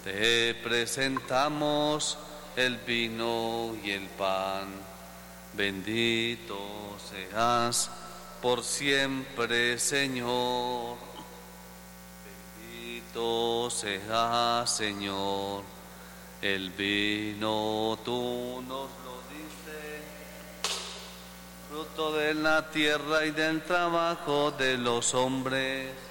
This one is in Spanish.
Te presentamos el vino y el pan. Bendito seas por siempre, Señor. Bendito seas, Señor. El vino tú nos lo diste, fruto de la tierra y del trabajo de los hombres.